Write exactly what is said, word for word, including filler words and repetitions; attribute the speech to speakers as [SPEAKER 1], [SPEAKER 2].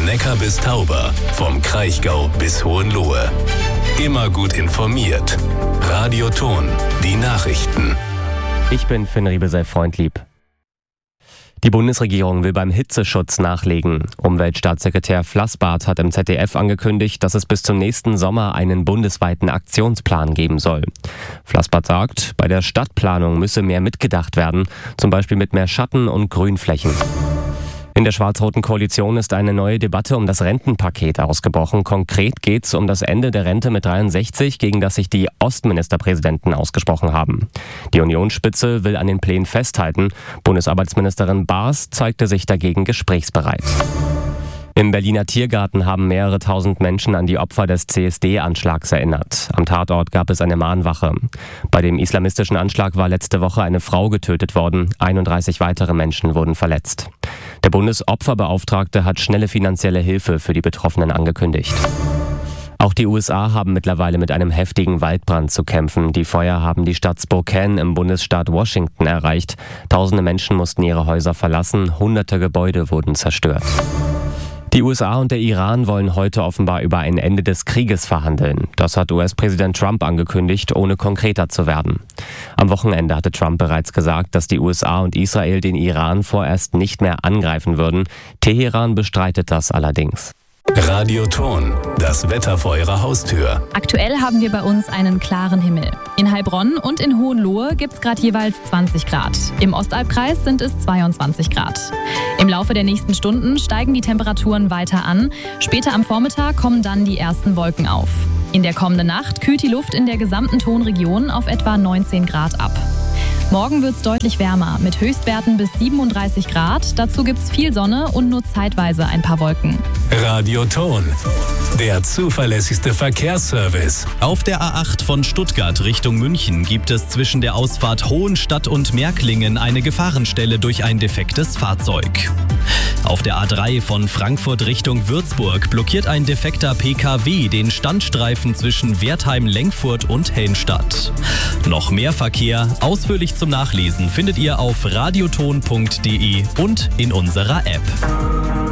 [SPEAKER 1] Neckar bis Tauber, vom Kraichgau bis Hohenlohe. Immer gut informiert. Radio Thon, die Nachrichten.
[SPEAKER 2] Ich bin Finn Riebesell-Freundlieb. Die Bundesregierung will beim Hitzeschutz nachlegen. Umweltstaatssekretär Flassbart hat im Z D F angekündigt, dass es bis zum nächsten Sommer einen bundesweiten Aktionsplan geben soll. Flassbart sagt, bei der Stadtplanung müsse mehr mitgedacht werden, zum Beispiel mit mehr Schatten- und Grünflächen. In der schwarz-roten Koalition ist eine neue Debatte um das Rentenpaket ausgebrochen. Konkret geht es um das Ende der Rente mit dreiundsechzig, gegen das sich die Ostministerpräsidenten ausgesprochen haben. Die Unionsspitze will an den Plänen festhalten. Bundesarbeitsministerin Baas zeigte sich dagegen gesprächsbereit. Im Berliner Tiergarten haben mehrere tausend Menschen an die Opfer des C S D-Anschlags erinnert. Am Tatort gab es eine Mahnwache. Bei dem islamistischen Anschlag war letzte Woche eine Frau getötet worden. einunddreißig weitere Menschen wurden verletzt. Der Bundesopferbeauftragte hat schnelle finanzielle Hilfe für die Betroffenen angekündigt. Auch die U S A haben mittlerweile mit einem heftigen Waldbrand zu kämpfen. Die Feuer haben die Stadt Spokane im Bundesstaat Washington erreicht. Tausende Menschen mussten ihre Häuser verlassen. Hunderte Gebäude wurden zerstört. Die U S A und der Iran wollen heute offenbar über ein Ende des Krieges verhandeln. Das hat U S-Präsident Trump angekündigt, ohne konkreter zu werden. Am Wochenende hatte Trump bereits gesagt, dass die U S A und Israel den Iran vorerst nicht mehr angreifen würden. Teheran bestreitet das allerdings.
[SPEAKER 1] Radio Thon, das Wetter vor Ihrer Haustür.
[SPEAKER 3] Aktuell haben wir bei uns einen klaren Himmel. In Heilbronn und in Hohenlohe gibt es gerade jeweils zwanzig Grad. Im Ostalbkreis sind es zweiundzwanzig Grad. Im Laufe der nächsten Stunden steigen die Temperaturen weiter an. Später am Vormittag kommen dann die ersten Wolken auf. In der kommenden Nacht kühlt die Luft in der gesamten Thonregion auf etwa neunzehn Grad ab. Morgen wird es deutlich wärmer, mit Höchstwerten bis siebenunddreißig Grad. Dazu gibt es viel Sonne und nur zeitweise ein paar Wolken.
[SPEAKER 1] Radio Thon, der zuverlässigste Verkehrsservice.
[SPEAKER 4] Auf der A acht von Stuttgart Richtung München gibt es zwischen der Ausfahrt Hohenstadt und Märklingen eine Gefahrenstelle durch ein defektes Fahrzeug. Auf der A drei von Frankfurt Richtung Würzburg blockiert ein defekter P K W den Standstreifen zwischen Wertheim-Lengfurt und Helmstadt. Noch mehr Verkehr, ausführlich zum Nachlesen, findet ihr auf radioton punkt de und in unserer App.